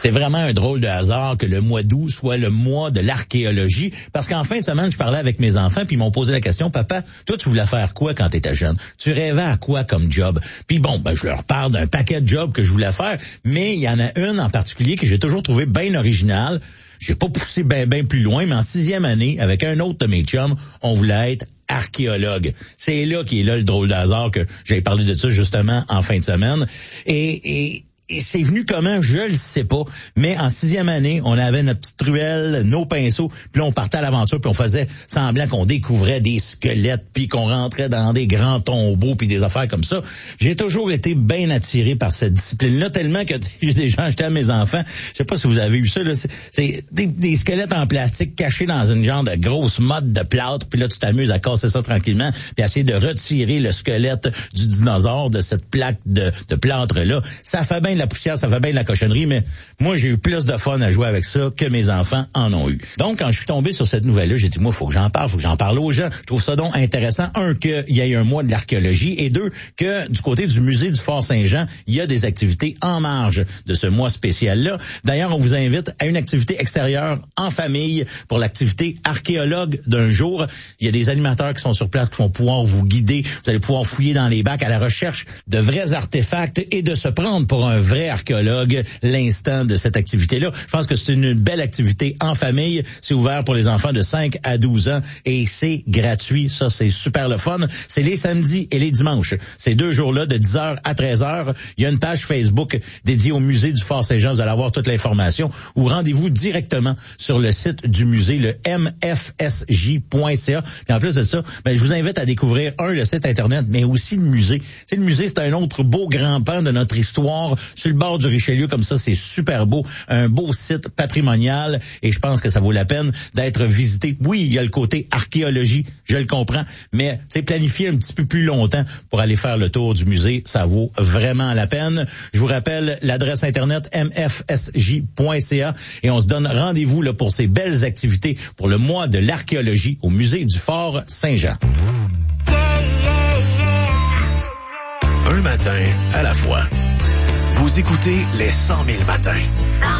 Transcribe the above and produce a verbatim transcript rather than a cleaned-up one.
C'est vraiment un drôle de hasard que le mois d'août soit le mois de l'archéologie, parce qu'en fin de semaine, je parlais avec mes enfants, puis ils m'ont posé la question, papa, toi, tu voulais faire quoi quand tu étais jeune? Tu rêvais à quoi comme job? Puis bon, ben je leur parle d'un paquet de jobs que je voulais faire, mais il y en a une en particulier que j'ai toujours trouvé bien originale. J'ai pas poussé bien ben plus loin, mais en sixième année, avec un autre de mes chums, on voulait être archéologue. C'est là qui est là le drôle de hasard que j'avais parlé de ça justement en fin de semaine. Et... et Et c'est venu comment, je le sais pas. Mais en sixième année, on avait notre petite truelle, nos pinceaux, puis là, on partait à l'aventure, puis on faisait semblant qu'on découvrait des squelettes, puis qu'on rentrait dans des grands tombeaux, puis des affaires comme ça. J'ai toujours été bien attiré par cette discipline-là, tellement que j'ai déjà acheté à mes enfants. Je sais pas si vous avez eu ça, là. C'est, c'est des, des squelettes en plastique cachés dans une genre de grosse motte de plâtre, puis là, tu t'amuses à casser ça tranquillement, puis à essayer de retirer le squelette du dinosaure de cette plaque de, de plâtre-là. Ça fait bien la poussière, ça fait bien de la cochonnerie, mais moi, j'ai eu plus de fun à jouer avec ça que mes enfants en ont eu. Donc, quand je suis tombé sur cette nouvelle-là, j'ai dit, moi, faut que j'en parle, faut que j'en parle aux gens. Je trouve ça donc intéressant, un, qu'il y ait un mois de l'archéologie, et deux, que du côté du musée du Fort Saint-Jean, il y a des activités en marge de ce mois spécial-là. D'ailleurs, on vous invite à une activité extérieure en famille pour l'activité archéologue d'un jour. Il y a des animateurs qui sont sur place qui vont pouvoir vous guider. Vous allez pouvoir fouiller dans les bacs à la recherche de vrais artefacts et de se prendre pour un vrai archéologue l'instant de cette activité-là. Je pense que c'est une belle activité en famille. C'est ouvert pour les enfants de cinq à douze ans et c'est gratuit. Ça, c'est super le fun. C'est les samedis et les dimanches. Ces deux jours-là, de dix heures à treize heures. Il y a une page Facebook dédiée au musée du Fort Saint-Jean. Vous allez avoir toute l'information. Ou rendez-vous directement sur le site du musée, le m f s j point c a. Et en plus de ça, ben, je vous invite à découvrir, un, le site Internet, mais aussi le musée. C'est le musée, c'est un autre beau grand pan de notre histoire. Sur le bord du Richelieu, comme ça, c'est super beau. Un beau site patrimonial et je pense que ça vaut la peine d'être visité. Oui, il y a le côté archéologie, je le comprends, mais c'est planifier un petit peu plus longtemps pour aller faire le tour du musée, ça vaut vraiment la peine. Je vous rappelle l'adresse Internet m f s j point c a et on se donne rendez-vous là pour ces belles activités pour le mois de l'archéologie au musée du Fort Saint-Jean. Un matin à la fois. Vous écoutez les cent mille matins.